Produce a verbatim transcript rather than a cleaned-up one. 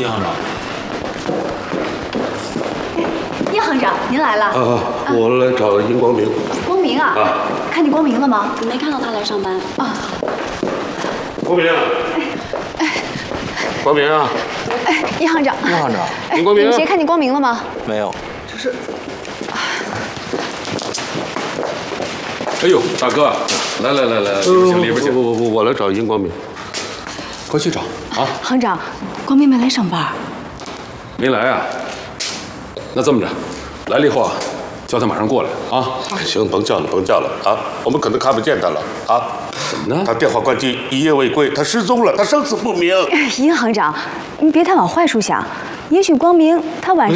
叶行长。 叶行长，您来了。 啊，我来找殷光明。 光明啊？啊，看见光明了吗？ 没看到他来上班。 啊。 光明。光明啊！ 哎，叶行长。 叶行长。 殷光明。 你们谁看见光明了吗？ 没有。 这是。 哎呦，大哥，来来来来，里边请，里边请。 不不不，我来找殷光明。 快去找啊！ 行长，光明没来上班。 没来啊？那这么着，来了以后啊，叫他马上过来啊。 行，甭叫了，甭叫了啊！我们可能看不见他了啊。 怎么呢？ 他电话关机，一夜未归，他失踪了，他生死不明。 殷行长，您别太往坏处想，也许光明他晚上。